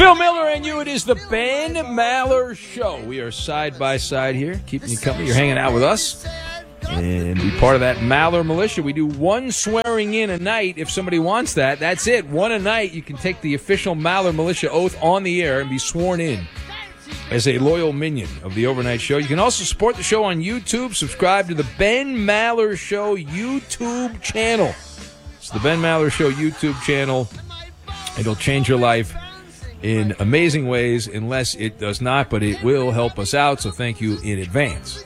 Phil Miller and you, it is the Ben Maller Show. We are side by side here, keeping you company. You're hanging out with us. And be part of that Maller Militia. We do one swearing in a night if somebody wants that. That's it. One a night. You can take the official Maller Militia oath on the air and be sworn in as a loyal minion of the overnight show. You can also support the show on YouTube. Subscribe to the Ben Maller Show YouTube channel. It's the Ben Maller Show YouTube channel. It'll change your life in amazing ways, unless it does not, but it will help us out, so thank you in advance.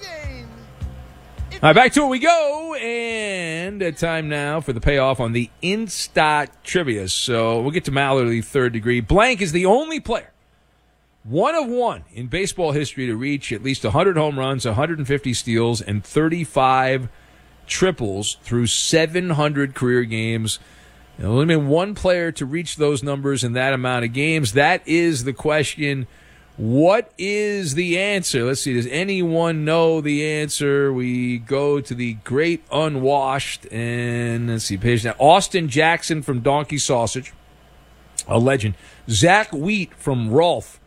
All right, back to it we go, and time now for the payoff on the Insta Trivia. So we'll get to Maller, the third degree. Blank is the only player, one of one in baseball history, to reach at least 100 home runs, 150 steals, and 35 triples through 700 career games. There's only been one player to reach those numbers in that amount of games. That is the question. What is the answer? Let's see. Does anyone know the answer? We go to the great unwashed, and let's see, page now. Austin Jackson from Donkey Sausage, a legend. Zach Wheat from Rolf.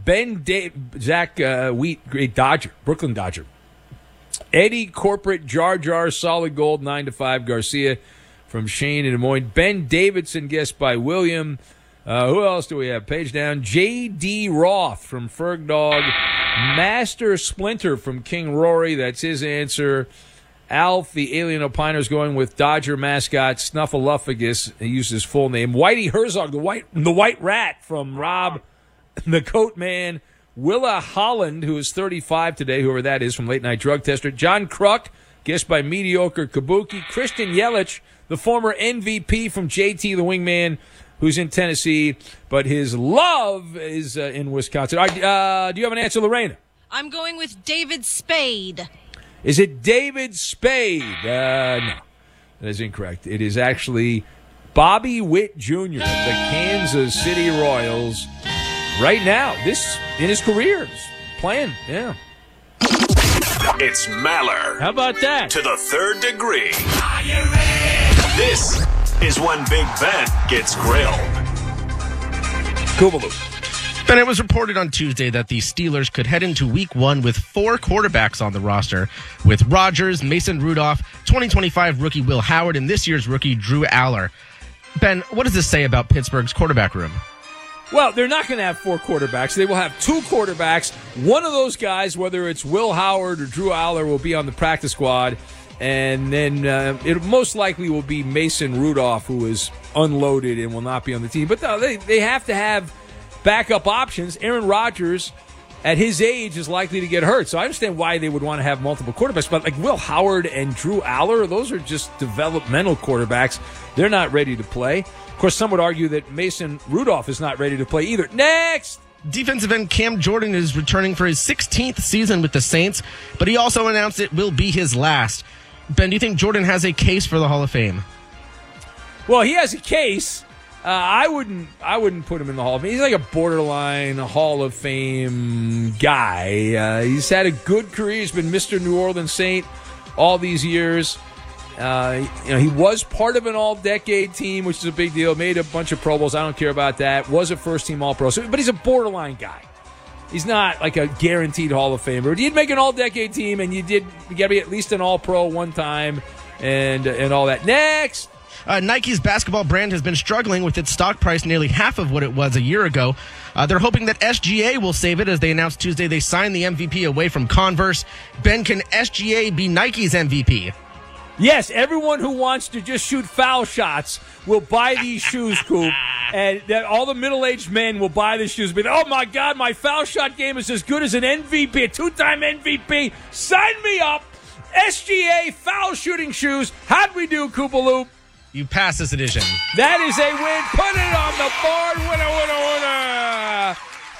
Zach Wheat, great Dodger, Brooklyn Dodger. Eddie Corporate, Jar Jar, Solid Gold, 9 to 5, Garcia from Shane in Des Moines. Ben Davidson, guessed by William. Who else do we have? Page down. J.D. Roth from Ferg Dog. Master Splinter from King Rory. That's his answer. Alf, the alien opiner, going with Dodger mascot Snuffleupagus. He used his full name. Whitey Herzog, the white rat from Rob, the Coat Man. Willa Holland, who is 35 today, whoever that is, from Late Night Drug Tester. John Kruk, guessed by Mediocre Kabuki. Christian Yelich, the former MVP from JT the Wingman, who's in Tennessee, but his love is in Wisconsin. Do you have an answer, Lorena? I'm going with David Spade. Is it David Spade? No, that is incorrect. It is actually Bobby Witt Jr. of the Kansas City Royals. Right now, this in his career, is playing, yeah. It's Maller. How about that? To the third degree. Are you ready? This is when Big Ben gets grilled. Kubaloo. Ben, it was reported on Tuesday that the Steelers could head into Week 1 with 4 quarterbacks on the roster, with Rodgers, Mason Rudolph, 2025 rookie Will Howard, and this year's rookie Drew Aller. Ben, what does this say about Pittsburgh's quarterback room? Well, they're not going to have 4 quarterbacks. They will have 2 quarterbacks. One of those guys, whether it's Will Howard or Drew Aller, will be on the practice squad. And then it most likely will be Mason Rudolph, who is unloaded and will not be on the team. But they have to have backup options. Aaron Rodgers, at his age, is likely to get hurt. So I understand why they would want to have multiple quarterbacks. But like Will Howard and Drew Aller, those are just developmental quarterbacks. They're not ready to play. Of course, some would argue that Mason Rudolph is not ready to play either. Next! Defensive end Cam Jordan is returning for his 16th season with the Saints, but he also announced it will be his last. Ben, do you think Jordan has a case for the Hall of Fame? Well, he has a case. I wouldn't put him in the Hall of Fame. He's like a borderline Hall of Fame guy. He's had a good career. He's been Mr. New Orleans Saint all these years. He was part of an all-decade team, which is a big deal. Made a bunch of Pro Bowls. I don't care about that. Was a first-team All-Pro. But he's a borderline guy. He's not like a guaranteed Hall of Famer. You'd make an all-decade team, and you got to be at least an All-Pro one time, and all that. Next! Nike's basketball brand has been struggling with its stock price nearly half of what it was a year ago. They're hoping that SGA will save it, as they announced Tuesday they signed the MVP away from Converse. Ben, can SGA be Nike's MVP? Yes, everyone who wants to just shoot foul shots will buy these shoes, Coop. And that all the middle-aged men will buy the shoes. But, oh, my God, my foul shot game is as good as an MVP, a 2-time MVP. Sign me up. SGA foul shooting shoes. How'd we do, Koopaloop? You pass this edition. That is a win. Put it on the board. Winner, winner, winner.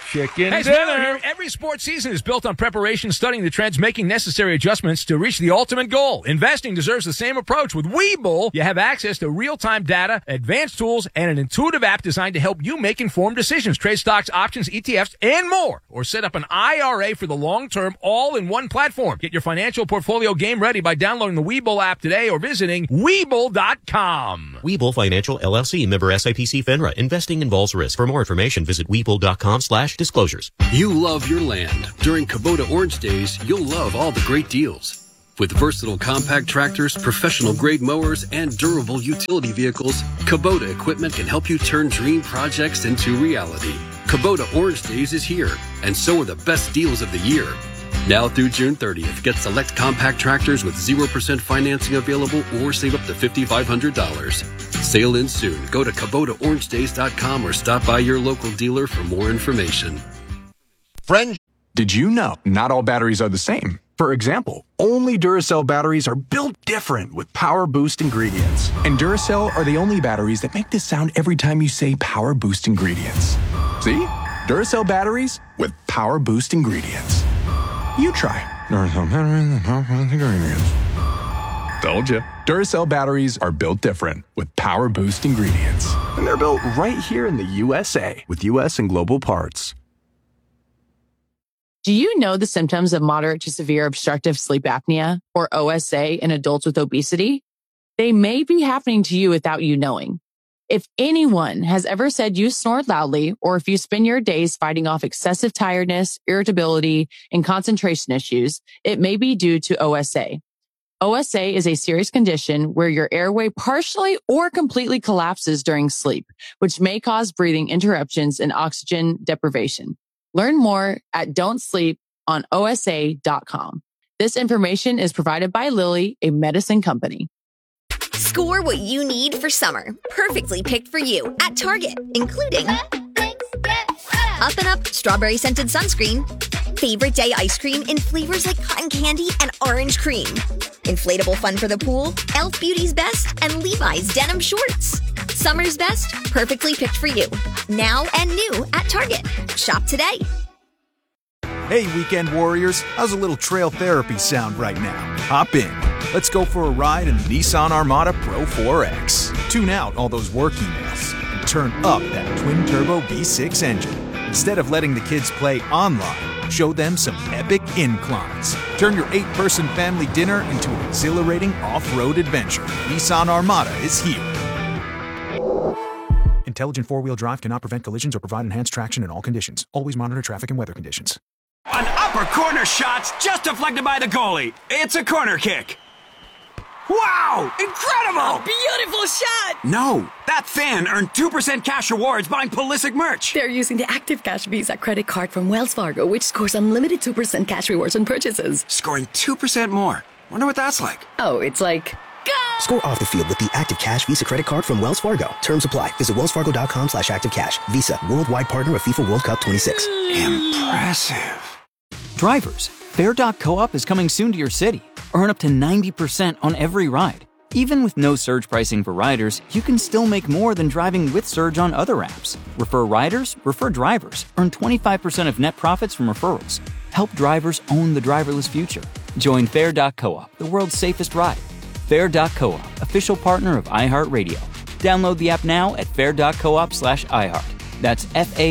Chicken Hey, dinner. here. Every sports season is built on preparation, studying the trends, making necessary adjustments to reach the ultimate goal. Investing deserves the same approach. With Webull, you have access to real-time data, advanced tools, and an intuitive app designed to help you make informed decisions. Trade stocks, options, ETFs, and more. Or set up an IRA for the long term, all in one platform. Get your financial portfolio game ready by downloading the Webull app today or visiting Webull.com. Webull Financial LLC, member SIPC FINRA. Investing involves risk. For more information, visit Webull.com/disclosures. You love your land. During Kubota Orange Days, you'll love all the great deals. With versatile compact tractors, professional-grade mowers, and durable utility vehicles, Kubota equipment can help you turn dream projects into reality. Kubota Orange Days is here, and so are the best deals of the year. Now through June 30th, get select compact tractors with 0% financing available or save up to $5,500. Sale ends soon. Go to KubotaOrangeDays.com or stop by your local dealer for more information. Friend, did you know not all batteries are the same? For example, only Duracell batteries are built different with Power Boost ingredients. And Duracell are the only batteries that make this sound every time you say Power Boost ingredients. See? Duracell batteries with Power Boost ingredients. You try. Duracell batteries with Power Boost ingredients. Told you. Duracell batteries are built different with Power Boost ingredients. And they're built right here in the USA with US and global parts. Do you know the symptoms of moderate to severe obstructive sleep apnea, or OSA, in adults with obesity? They may be happening to you without you knowing. If anyone has ever said you snore loudly, or if you spend your days fighting off excessive tiredness, irritability, and concentration issues, it may be due to OSA. OSA is a serious condition where your airway partially or completely collapses during sleep, which may cause breathing interruptions and oxygen deprivation. Learn more at don'tsleeponosa.com. This information is provided by Lilly, a medicine company. Score what you need for summer, perfectly picked for you at Target, including Up and Up strawberry scented sunscreen, favorite day ice cream in flavors like cotton candy and orange cream, inflatable fun for the pool, Elf Beauty's Best, and Levi's denim shorts. Summer's best, perfectly picked for you. Now and new at Target. Shop today. Hey, weekend warriors, how's a little trail therapy sound right now? Hop in. Let's go for a ride in the Nissan Armada Pro 4X. Tune out all those work emails and turn up that twin-turbo V6 engine. Instead of letting the kids play online, show them some epic inclines. Turn your 8-person family dinner into an exhilarating off-road adventure. Nissan Armada is here. Intelligent four-wheel drive cannot prevent collisions or provide enhanced traction in all conditions. Always monitor traffic and weather conditions. An upper corner shot's just deflected by the goalie. It's a corner kick. Wow! Incredible! A beautiful shot! No, that fan earned 2% cash rewards buying Pulisic merch. They're using the Active Cash Visa credit card from Wells Fargo, which scores unlimited 2% cash rewards on purchases. Scoring 2% more. Wonder what that's like. Oh, it's like... Go! Score off the field with the Active Cash Visa credit card from Wells Fargo. Terms apply. Visit wellsfargo.com/activecash. Visa, worldwide partner of FIFA World Cup 26. Impressive. Drivers, Fair.coop is coming soon to your city. Earn up to 90% on every ride. Even with no surge pricing for riders, you can still make more than driving with Surge on other apps. Refer riders, refer drivers. Earn 25% of net profits from referrals. Help drivers own the driverless future. Join Fair.coop, the world's safest ride. Fair.coop, official partner of iHeartRadio. Download the app now at fair.coop/iHeart. That's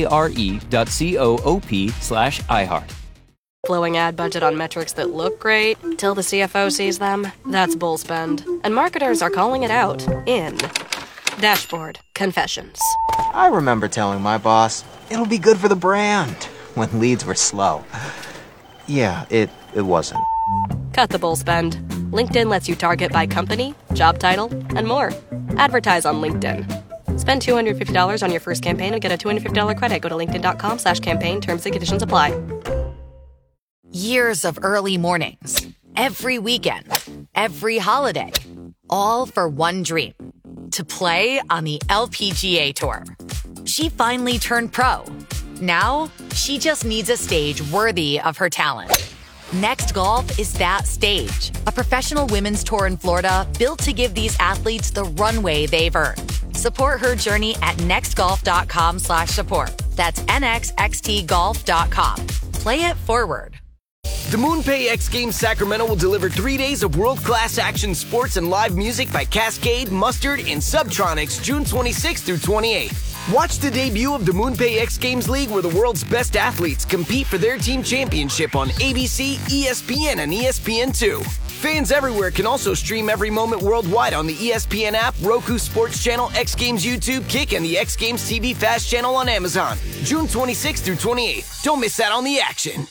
FARE.coop/iHeart. Blowing ad budget on metrics that look great till the CFO sees them. That's bull spend. And marketers are calling it out in Dashboard Confessions. I remember telling my boss, it'll be good for the brand, when leads were slow. Yeah, it wasn't. Cut the bull spend. LinkedIn lets you target by company, job title, and more. Advertise on LinkedIn. Spend $250 on your first campaign and get a $250 credit. Go to linkedin.com/campaign. Terms and conditions apply. Years of early mornings, every weekend, every holiday, all for one dream, to play on the LPGA Tour. She finally turned pro. Now, she just needs a stage worthy of her talent. Next Golf is that stage, a professional women's tour in Florida built to give these athletes the runway they've earned. Support her journey at nextgolf.com/support. That's nxxtgolf.com. Play it forward. The MoonPay X Games Sacramento will deliver 3 days of world-class action sports and live music by Cascade, Mustard, and Subtronics June 26th through 28th. Watch the debut of the MoonPay X Games League where the world's best athletes compete for their team championship on ABC, ESPN, and ESPN2. Fans everywhere can also stream every moment worldwide on the ESPN app, Roku Sports Channel, X Games YouTube, Kick, and the X Games TV Fast channel on Amazon. June 26th through 28th. Don't miss out on the action.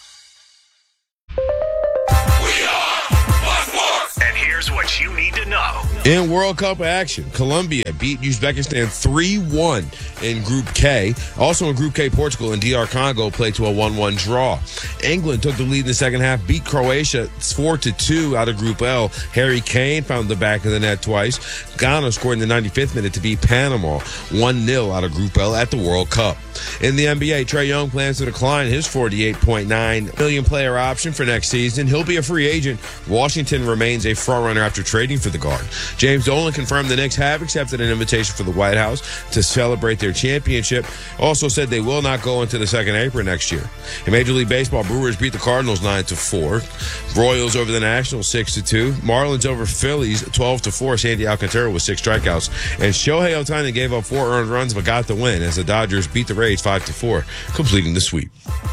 And here's what you need to know. In World Cup action, Colombia beat Uzbekistan 3-1 in Group K. Also in Group K, Portugal and DR Congo played to a 1-1 draw. England took the lead in the second half, beat Croatia 4-2 out of Group L. Harry Kane found the back of the net twice. Ghana scored in the 95th minute to beat Panama 1-0 out of Group L at the World Cup. In the NBA, Trae Young plans to decline his $48.9 million player option for next season. He'll be a free agent. Washington remains a frontrunner after trading for the guard. James Dolan confirmed the Knicks have accepted an invitation for the White House to celebrate their championship. Also said they will not go into the second apron next year. In Major League Baseball, Brewers beat the Cardinals 9-4. Royals over the Nationals 6-2. Marlins over Phillies 12-4. Sandy Alcantara with 6 strikeouts. And Shohei Ohtani gave up 4 earned runs but got the win as the Dodgers beat the Rays 5-4, completing the sweep.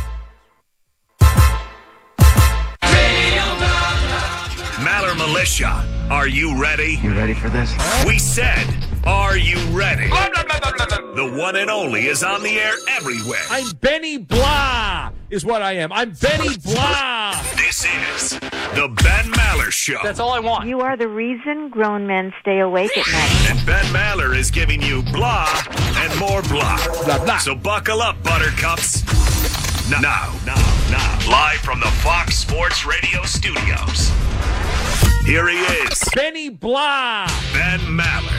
Maller Militia, are you ready? You ready for this? We said, are you ready? The one and only is on the air everywhere. I'm Benny Blah, is what I am. I'm Benny Blah. This is the Ben Maller Show. That's all I want. You are the reason grown men stay awake at night. And Ben Maller is giving you blah and more blah. Blah, blah. So buckle up, buttercups. Now, live from the Fox Sports Radio studios. Here he is. Benny Blah. Ben Maller.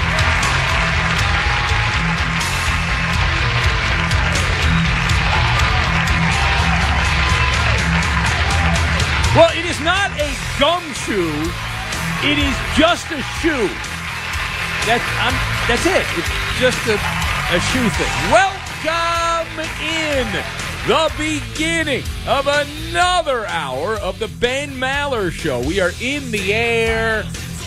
Well, it is not a gumshoe. It is just a shoe. That's it. It's just a shoe thing. Welcome in the beginning of another hour of the Ben Maller Show. We are in the air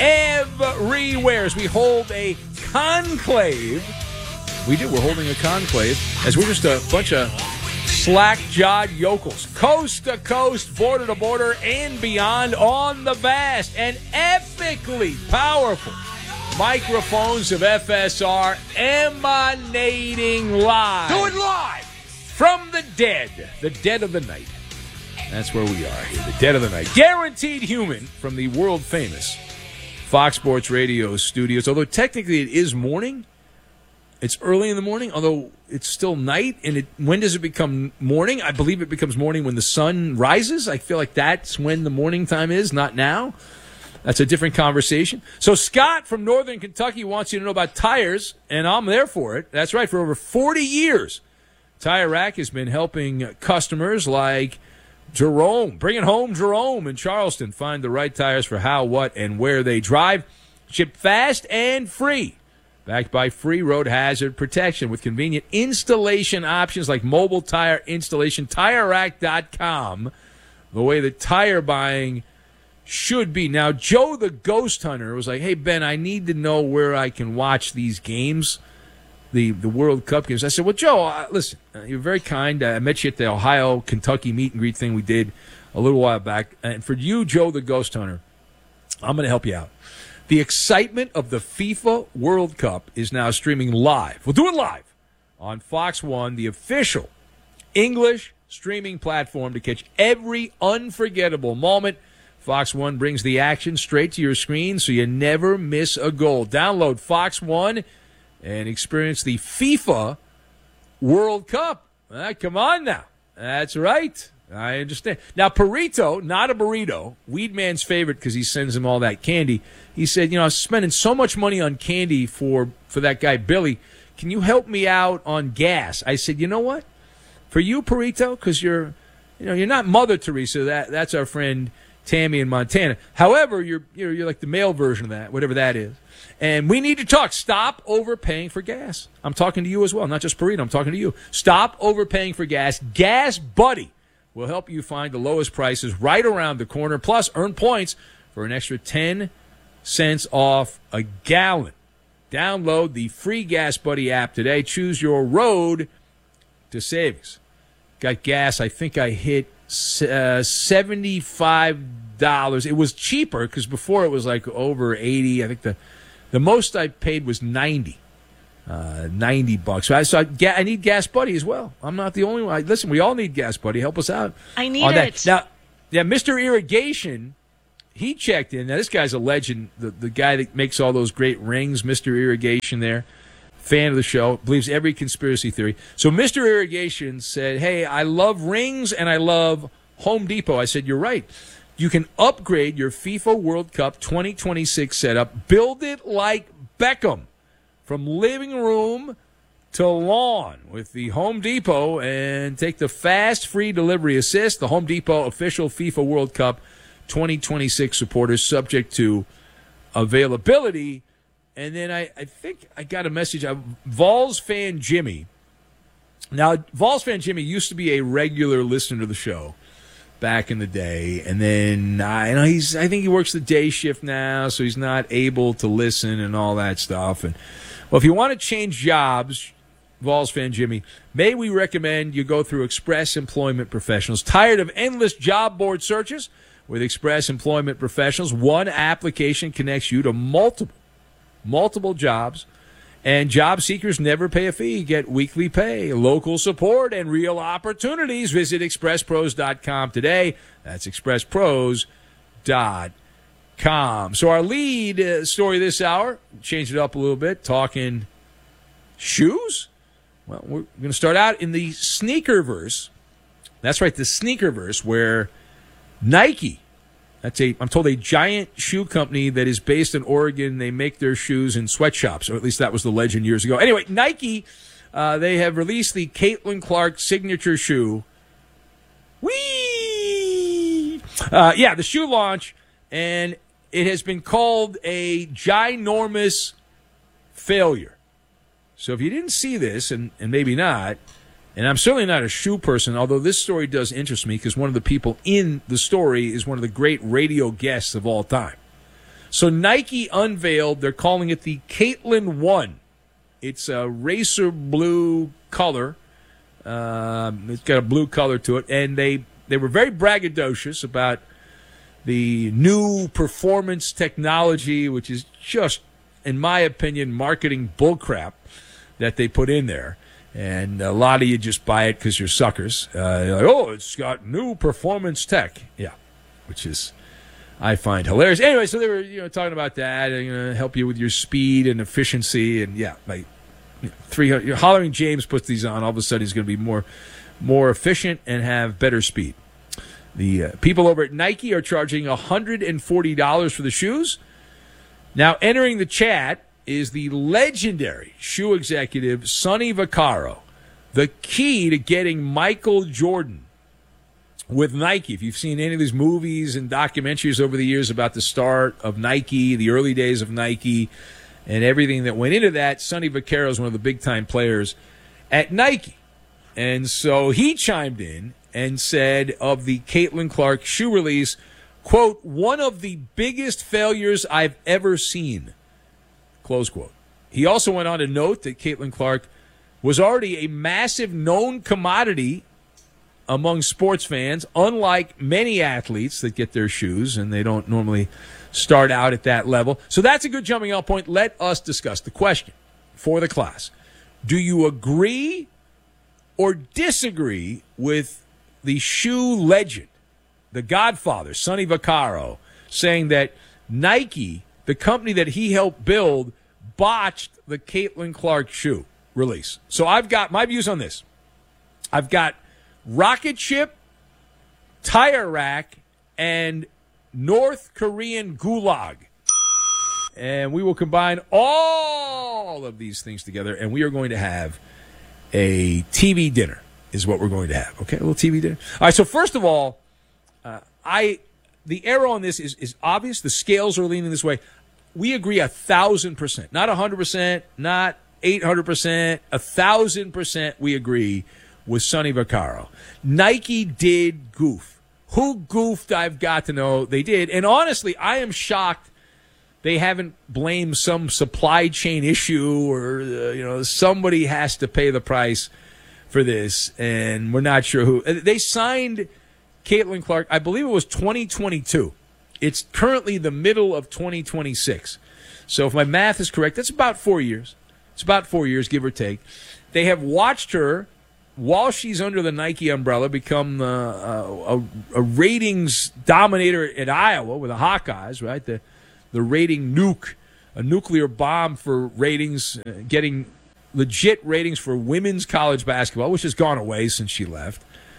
everywhere as we hold a conclave. We do. We're holding a conclave as we're just a bunch of slack-jawed yokels, coast to coast, border to border, and beyond on the vast and epically powerful microphones of FSR emanating live. Do it live! From the dead of the night. That's where we are here, the dead of the night. Guaranteed Human from the world-famous Fox Sports Radio studios. Although technically it is morning. It's early in the morning, although it's still night. And when does it become morning? I believe it becomes morning when the sun rises. I feel like that's when the morning time is, not now. That's a different conversation. So Scott from Northern Kentucky wants you to know about tires, and I'm there for it. That's right. For over 40 years, Tire Rack has been helping customers like Jerome, bringing home Jerome in Charleston, find the right tires for how, what, and where they drive. Ship fast and free. Backed by free road hazard protection with convenient installation options like mobile tire installation. TireRack.com, the way that tire buying should be. Now, Joe the Ghost Hunter was like, hey, Ben, I need to know where I can watch these games, the World Cup games. I said, well, Joe, listen, you're very kind. I met you at the Ohio-Kentucky meet and greet thing we did a little while back. And for you, Joe the Ghost Hunter, I'm going to help you out. The excitement of the FIFA World Cup is now streaming live. We'll do it live on Fox One, the official English streaming platform to catch every unforgettable moment. Fox One brings the action straight to your screen so you never miss a goal. Download Fox One and experience the FIFA World Cup. Come on now. That's right. I understand. Now, Perito, not a burrito, Weedman's favorite because he sends him all that candy. He said, I was spending so much money on candy for that guy, Billy. Can you help me out on gas? I said, you know what? For you, Perito, because you're not Mother Teresa. That's our friend Tammy in Montana. However, you're like the male version of that, whatever that is. And we need to talk. Stop overpaying for gas. I'm talking to you as well, not just Perino. I'm talking to you. Stop overpaying for gas. Gas Buddy will help you find the lowest prices right around the corner. Plus, earn points for an extra 10 cents off a gallon. Download the free Gas Buddy app today. Choose your road to savings. Got gas. I think I hit $75. It was cheaper because before it was like over 80. I think the most I paid was $90. $90. So I need Gas Buddy as well. I'm not the only one. Listen, we all need Gas Buddy. Help us out. I need on it. That. Now, yeah, Mr. Irrigation, he checked in. Now, this guy's a legend. The guy that makes all those great rings, Mr. Irrigation there. Fan of the show, believes every conspiracy theory. So Mr. Irrigation said, hey, I love rings and I love Home Depot. I said, you're right. You can upgrade your FIFA World Cup 2026 setup. Build it like Beckham, from living room to lawn with the Home Depot, and take the fast, free delivery assist. The Home Depot official FIFA World Cup 2026 supporters, subject to availability. And then I think I got a message. Vols fan Jimmy. Now, Vols fan Jimmy used to be a regular listener to the show back in the day, and then I think he works the day shift now, so he's not able to listen and all that stuff. And well, if you want to change jobs, Vols fan Jimmy, may we recommend you go through Express Employment Professionals. Tired of endless job board searches? With Express Employment Professionals, one application connects you to multiple jobs, and job seekers never pay a fee. Get weekly pay, local support, and real opportunities. Visit expresspros.com today. That's expresspros.com. So our lead story this hour, change it up a little bit, talking shoes. Well, we're going to start out in the sneakerverse. That's right, the sneakerverse, where Nike, I'm told, a giant shoe company that is based in Oregon. They make their shoes in sweatshops, or at least that was the legend years ago. Anyway, Nike, they have released the Caitlin Clark signature shoe. Whee! The shoe launch, and it has been called a ginormous failure. So if you didn't see this, and maybe not, and I'm certainly not a shoe person, although this story does interest me because one of the people in the story is one of the great radio guests of all time. So Nike unveiled, they're calling it the Caitlin 1. It's a racer blue color. It's got a blue color to it. And they were very braggadocious about the new performance technology, which is just, in my opinion, marketing bullcrap that they put in there. And a lot of you just buy it because you're suckers. You're like, oh, it's got new performance tech. Yeah, which is, I find hilarious. Anyway, so they were talking about that. They're going to help you with your speed and efficiency. And, yeah, like 300. Hollering James puts these on. All of a sudden he's going to be more efficient and have better speed. The people over at Nike are charging $140 for the shoes. Now, entering the chat is the legendary shoe executive Sonny Vaccaro, the key to getting Michael Jordan with Nike. If you've seen any of these movies and documentaries over the years about the start of Nike, the early days of Nike, and everything that went into that, Sonny Vaccaro is one of the big-time players at Nike. And so he chimed in and said of the Caitlin Clark shoe release, quote, one of the biggest failures I've ever seen. Close quote. He also went on to note that Caitlin Clark was already a massive known commodity among sports fans, unlike many athletes that get their shoes, and they don't normally start out at that level. So that's a good jumping off point. Let us discuss the question for the class. Do you agree or disagree with the shoe legend, the Godfather, Sonny Vaccaro, saying that Nike, the company that he helped build, botched the Caitlin Clark shoe release? So I've got my views on this. I've got rocket ship, tire rack, and North Korean gulag. And we will combine all of these things together, and we are going to have a TV dinner is what we're going to have. Okay, a little TV dinner. All right, so first of all, I the error on this is obvious. The scales are leaning this way. We agree 1,000%, not 100%, not 800%, 1,000% we agree with Sonny Vaccaro. Nike did goof. Who goofed, I've got to know. They did. And honestly, I am shocked they haven't blamed some supply chain issue or, somebody has to pay the price for this. And we're not sure who. They signed Caitlin Clark, I believe it was 2022. It's currently the middle of 2026. So if my math is correct, that's about 4 years. It's about 4 years, give or take. They have watched her, while she's under the Nike umbrella, become a ratings dominator at Iowa with the Hawkeyes, right? The rating nuke, a nuclear bomb for ratings, getting legit ratings for women's college basketball, which has gone away since she left.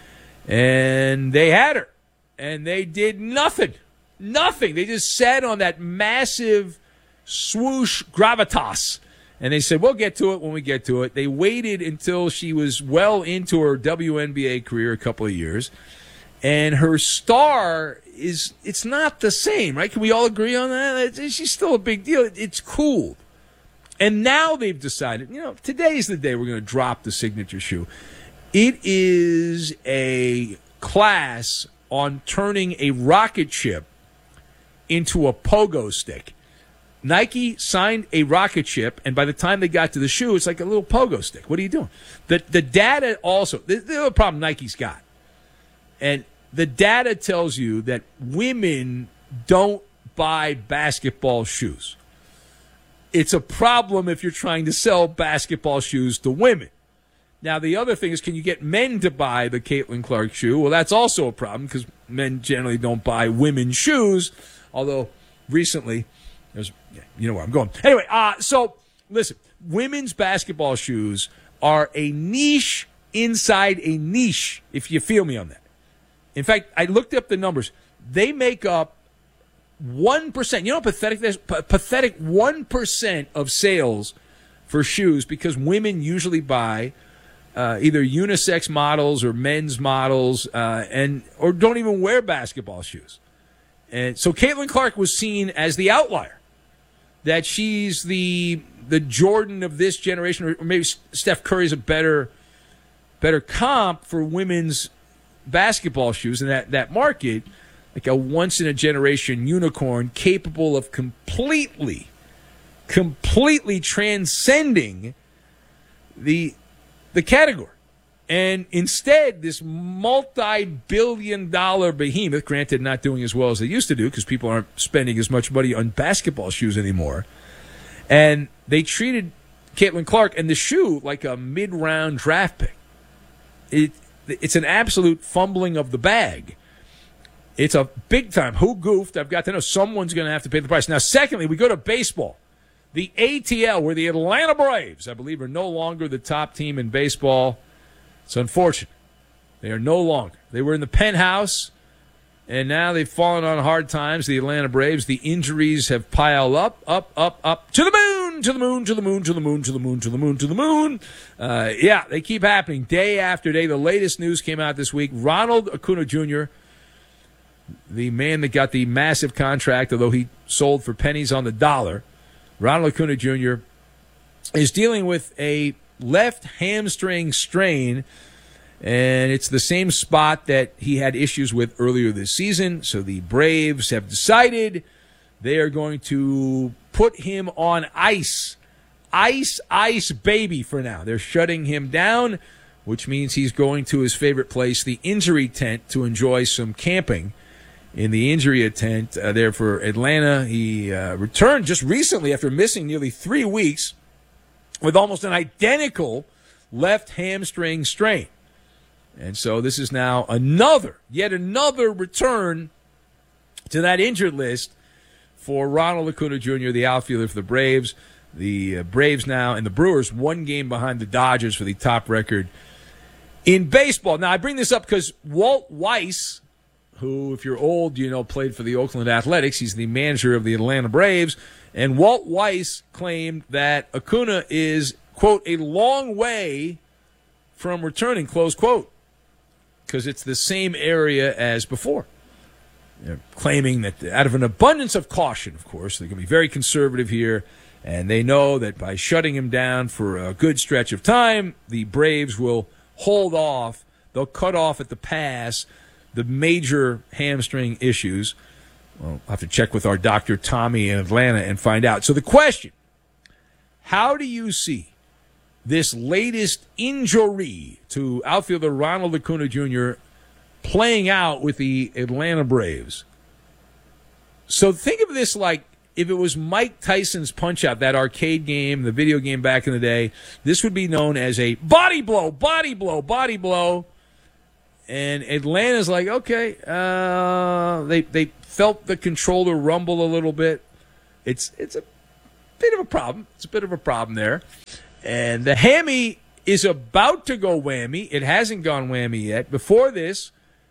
And they had her, and they did nothing. Nothing. They just sat on that massive swoosh gravitas. And they said, we'll get to it when we get to it. They waited until she was well into her WNBA career, a couple of years. And her star it's not the same, right? Can we all agree on that? She's still a big deal. It's cool. And now they've decided, today's the day we're going to drop the signature shoe. It is a class on turning a rocket ship into a pogo stick. Nike signed a rocket ship, and by the time they got to the shoe, it's like a little pogo stick. What are you doing? The data also, the other problem Nike's got, and the data tells you that women don't buy basketball shoes. It's a problem if you're trying to sell basketball shoes to women. Now, the other thing is, can you get men to buy the Caitlin Clark shoe? Well, that's also a problem because men generally don't buy women's shoes, although recently, you know where I'm going. Anyway, so listen, women's basketball shoes are a niche inside a niche, if you feel me on that. In fact, I looked up the numbers. They make up 1%. You know how pathetic that is? Pathetic 1% of sales for shoes because women usually buy either unisex models or men's models or don't even wear basketball shoes. And so Caitlin Clark was seen as the outlier, that she's the Jordan of this generation, or maybe Steph Curry's a better comp for women's basketball shoes in that market, like a once-in-a-generation unicorn capable of completely transcending the category. And instead, this multi-billion-dollar behemoth, granted not doing as well as they used to do because people aren't spending as much money on basketball shoes anymore, and they treated Caitlin Clark and the shoe like a mid-round draft pick. It's an absolute fumbling of the bag. It's a big-time. Who goofed? I've got to know. Someone's going to have to pay the price. Now, secondly, we go to baseball. The ATL, where the Atlanta Braves, I believe, are no longer the top team in baseball. It's unfortunate. They are no longer. They were in the penthouse, and now they've fallen on hard times, the Atlanta Braves. The injuries have piled up, to the moon, to the moon, to the moon, to the moon, to the moon, to the moon, to the moon. Yeah, they keep happening day after day. The latest news came out this week. Ronald Acuna Jr., the man that got the massive contract, although he sold for pennies on the dollar, Ronald Acuna Jr. is dealing with a left hamstring strain, and it's the same spot that he had issues with earlier this season. So the Braves have decided they are going to put him on ice. Ice, baby, for now. They're shutting him down, which means he's going to his favorite place, the injury tent, to enjoy some camping in the injury tent there for Atlanta. He returned just recently after missing nearly 3 weeks with almost an identical left hamstring strain. And so this is now yet another return to that injured list for Ronald Acuna Jr., the outfielder for the Braves. The Braves now and the Brewers 1 game behind the Dodgers for the top record in baseball. Now, I bring this up because Walt Weiss, who, if you're old, played for the Oakland Athletics. He's the manager of the Atlanta Braves. And Walt Weiss claimed that Acuna is, quote, a long way from returning, close quote, because it's the same area as before. They're claiming that out of an abundance of caution, of course, they're going to be very conservative here, and they know that by shutting him down for a good stretch of time, the Braves will hold off. They'll cut off at the pass the major hamstring issues. Well, I'll have to check with our Dr. Tommy in Atlanta and find out. So the question, how do you see this latest injury to outfielder Ronald Acuna Jr. playing out with the Atlanta Braves? So think of this like if it was Mike Tyson's Punch-Out, that arcade game, the video game back in the day. This would be known as a body blow, body blow, body blow. And Atlanta's like, okay, they felt the controller rumble a little bit. It's a bit of a problem. It's a bit of a problem there. And the hammy is about to go whammy. It hasn't gone whammy yet. Before this,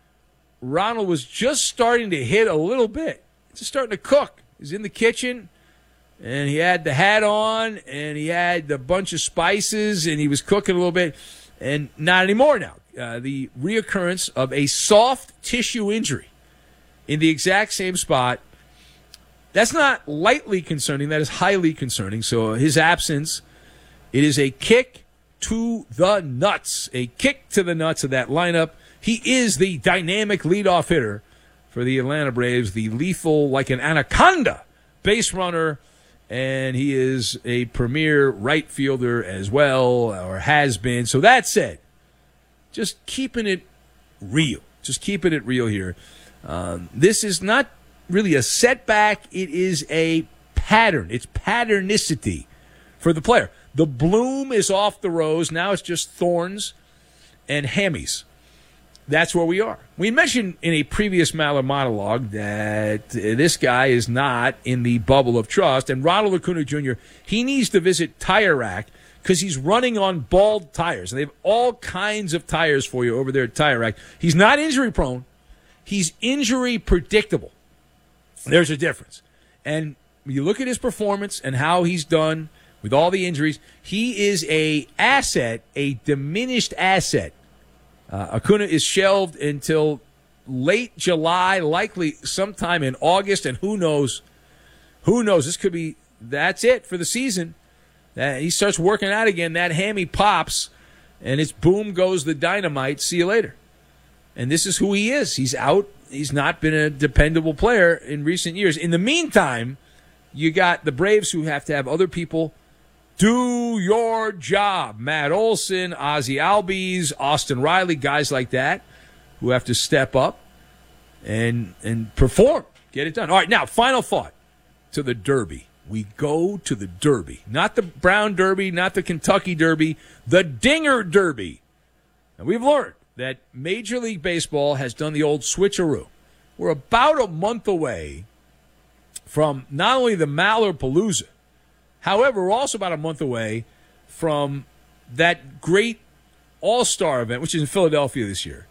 Ronald was just starting to hit a little bit. Just starting to cook. He's in the kitchen, and he had the hat on, and he had a bunch of spices, and he was cooking a little bit. And not anymore now. The reoccurrence of a soft tissue injury in the exact same spot, that's not lightly concerning. That is highly concerning. So his absence, it is a kick to the nuts, a kick to the nuts of that lineup. He is the dynamic leadoff hitter for the Atlanta Braves, the lethal, like an anaconda, base runner, and he is a premier right fielder as well, or has been. So that said, just keeping it real. Just keeping it real here. This is not really a setback. It is a pattern. It's patternicity for the player. The bloom is off the rose. Now it's just thorns and hammies. That's where we are. We mentioned in a previous Maller monologue that this guy is not in the bubble of trust. And Ronald Acuna Jr., he needs to visit Tire Rack because he's running on bald tires. And they have all kinds of tires for you over there at Tire Rack. He's not injury prone. He's injury predictable. There's a difference. And you look at his performance and how he's done with all the injuries, he is a asset, a diminished asset. Acuna is shelved until late July, likely sometime in August, and who knows? Who knows? This could be, that's it for the season. He starts working out again, that hammy pops, and it's boom goes the dynamite. See you later. And this is who he is. He's out. He's not been a dependable player in recent years. In the meantime, you got the Braves who have to have other people do your job. Matt Olson, Ozzie Albies, Austin Riley, guys like that who have to step up and perform. Get it done. All right, now, final thought to the Derby. We go to the Derby. Not the Brown Derby, not the Kentucky Derby, the Dinger Derby. And we've learned that Major League Baseball has done the old switcheroo. We're about a month away from not only the Mallerpalooza, however, we're also about a month away from that great All-Star event, which is in Philadelphia this year.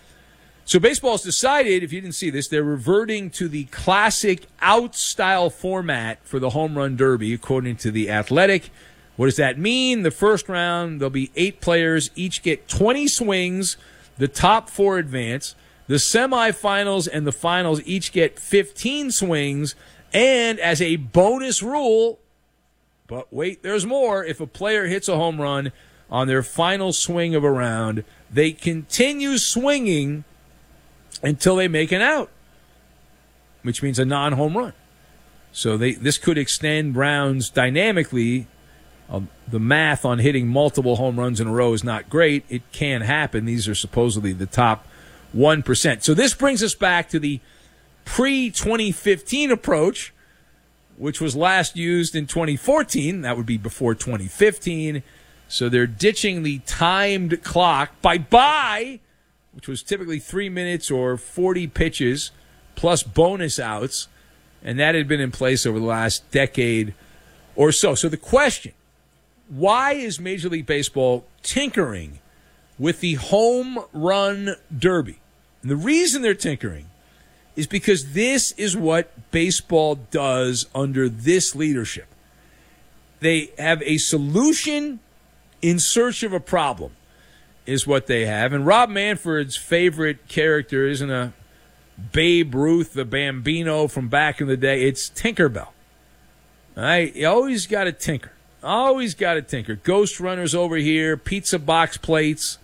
So baseball's decided, if you didn't see this, they're reverting to the classic out-style format for the Home Run Derby, according to The Athletic. What does that mean? The first round, there'll be 8 players, each get 20 swings, the top 4 advance. The semifinals and the finals each get 15 swings, and as a bonus rule, but wait, there's more. If a player hits a home run on their final swing of a round, they continue swinging until they make an out, which means a non-home run. So this could extend rounds dynamically. The math on hitting multiple home runs in a row is not great. It can happen. These are supposedly the top 1%. So this brings us back to the pre-2015 approach, which was last used in 2014. That would be before 2015. So they're ditching the timed clock. Bye-bye, which was typically 3 minutes or 40 pitches plus bonus outs. And that had been in place over the last decade or so. So the question, why is Major League Baseball tinkering with the Home Run Derby? And the reason they're tinkering is because this is what baseball does under this leadership. They have a solution in search of a problem, is what they have. And Rob Manfred's favorite character isn't a Babe Ruth, the Bambino from back in the day. It's Tinkerbell. All right? You always got to tinker. Always got to tinker. Ghost runners over here, pizza box plates.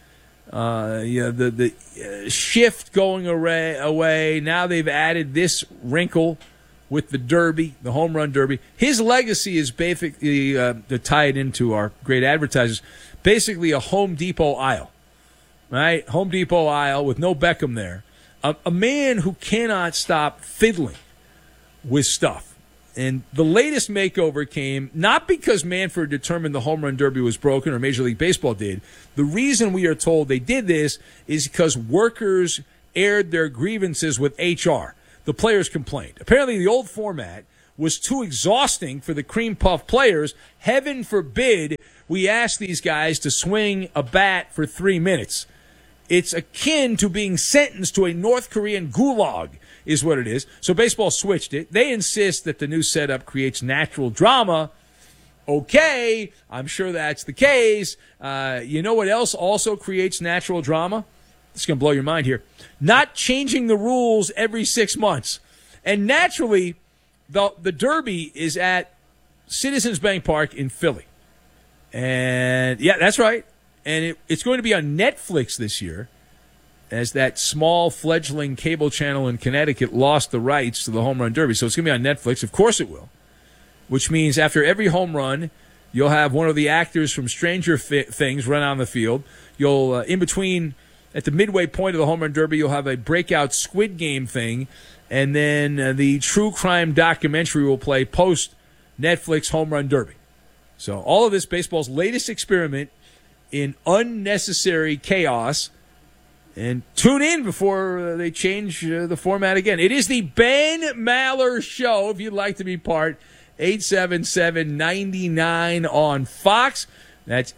The shift going away. Now they've added this wrinkle with the derby, the home run derby. His legacy is basically, to tie it into our great advertisers, basically a Home Depot aisle, right? Home Depot aisle with no Beckham there. A man who cannot stop fiddling with stuff. And the latest makeover came not because Manfred determined the home run derby was broken or Major League Baseball did. The reason we are told they did this is because workers aired their grievances with HR. The players complained. Apparently the old format was too exhausting for the cream puff players. Heaven forbid we ask these guys to swing a bat for 3 minutes. It's akin to being sentenced to a North Korean gulag, is what it is. So baseball switched it. They insist that the new setup creates natural drama. Okay, I'm sure that's the case. You know what else also creates natural drama? It's going to blow your mind here. Not changing the rules every 6 months. And naturally, the Derby is at Citizens Bank Park in Philly. And, yeah, that's right. And it's going to be on Netflix this year, as that small fledgling cable channel in Connecticut lost the rights to the home run derby. So it's going to be on Netflix. Of course it will. Which means after every home run, you'll have one of the actors from Stranger Things run on the field. You'll, in between, at the midway point of the home run derby, you'll have a breakout Squid Game thing. And then the true crime documentary will play post-Netflix home run derby. So all of this, baseball's latest experiment in unnecessary chaos. And tune in before they change the format again. It is the Ben Maller Show. If you'd like to be part, 877-99 on Fox. That's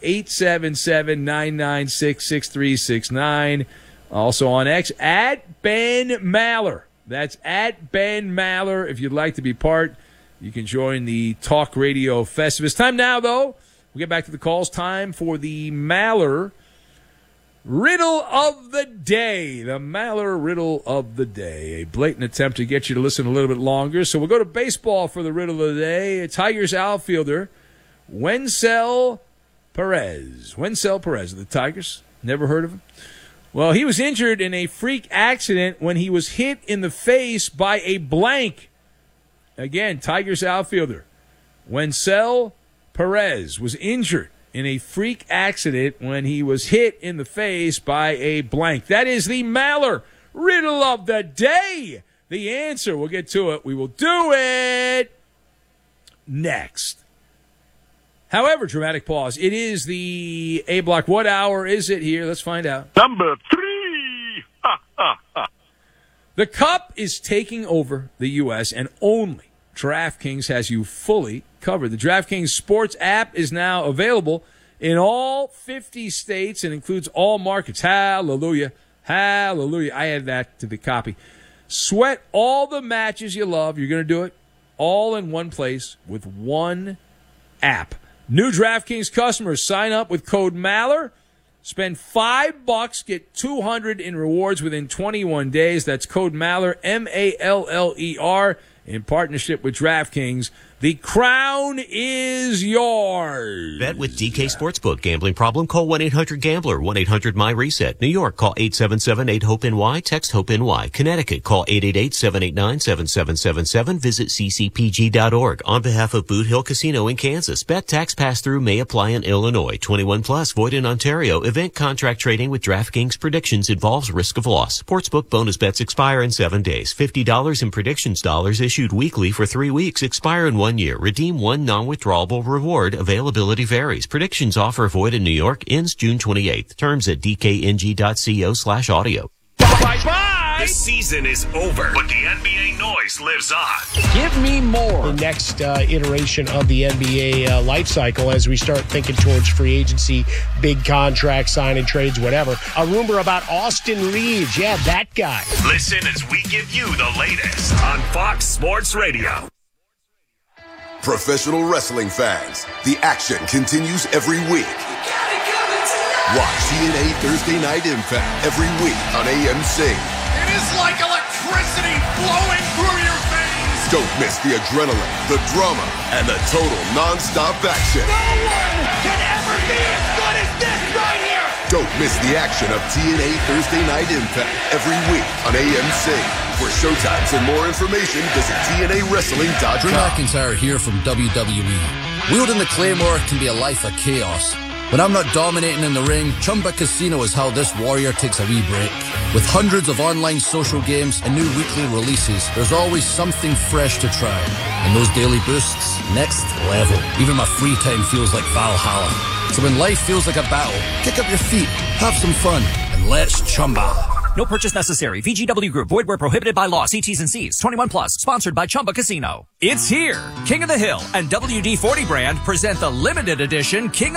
877-996-6369. Also on X, at Ben Maller. That's at Ben Maller. If you'd like to be part, you can join the Talk Radio Festivus. Time now, though. We'll get back to the calls. Time for the Maller Riddle of the Day. The Maller Riddle of the Day. A blatant attempt to get you to listen a little bit longer. So we'll go to baseball for the Riddle of the Day. Tigers outfielder Wenceel Perez. Wenceel Perez of the Tigers. Never heard of him? Well, he was injured in a freak accident when he was hit in the face by a blank. Again, Tigers outfielder Wenceel Perez was injured in a freak accident when he was hit in the face by a blank. That is the Maller Riddle of the Day. The answer, we'll get to it. We will do it next. However, dramatic pause. It is the A Block. What hour is it here? Let's find out. Number 3. The Cup is taking over the U.S. and only DraftKings has you fully covered. The DraftKings Sports app is now available in all 50 states and includes all markets. Hallelujah. Hallelujah. I added that to the copy. Sweat all the matches you love. You're going to do it all in one place with one app. New DraftKings customers sign up with code Maller. Spend $5, get $200 in rewards within 21 days. That's code Maller, M-A-L-L-E-R, in partnership with DraftKings. The crown is yours. Bet with DK Sportsbook. Gambling problem? Call 1-800-GAMBLER. 1-800-MY-RESET. New York, call 877-8-HOPE-NY. Text HOPE-NY. Connecticut, call 888-789-7777. Visit ccpg.org. On behalf of Boot Hill Casino in Kansas, bet tax pass-through may apply in Illinois. 21 plus, void in Ontario. Event contract trading with DraftKings predictions involves risk of loss. Sportsbook bonus bets expire in 7 days. $50 in predictions dollars issued weekly for 3 weeks. Expire in 1 year. Redeem one non-withdrawable reward. Availability varies. Predictions offer void in New York. Ends June 28th. Terms at dkng.co/audio. Bye-bye! The season is over, but the NBA noise lives on. Give me more. The next iteration of the NBA life cycle as we start thinking towards free agency, big contracts, signing trades, whatever. A rumor about Austin Reeves. Yeah, that guy. Listen as we give you the latest on Fox Sports Radio. Professional wrestling fans, the action continues every week. Watch TNA Thursday Night Impact every week on AM Sing. It is like electricity. electricity flowing through your veins. Don't miss the adrenaline, the drama, and the total non-stop action. No one can ever be as good as this right here. Don't miss the action of TNA Thursday Night Impact every week on AMC. For showtimes and more information, visit TNAWrestling.com. Drew McIntyre here from WWE. Wielding the Claymore can be a life of chaos. When I'm not dominating in the ring, Chumba Casino is how this warrior takes a wee break. With hundreds of online social games and new weekly releases, there's always something fresh to try. And those daily boosts, next level. Even my free time feels like Valhalla. So when life feels like a battle, kick up your feet, have some fun, and let's Chumba. No purchase necessary. VGW Group. Void where prohibited by law. See T's and C's. 21 plus. Sponsored by Chumba Casino. It's here. King of the Hill and WD-40 brand present the limited edition King